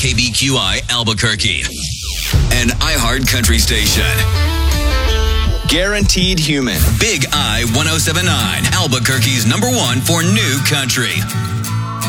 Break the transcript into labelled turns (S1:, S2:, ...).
S1: KBQI Albuquerque, an iHeart country station.
S2: Guaranteed Human.
S1: Big I 1079, Albuquerque's #1 for new country.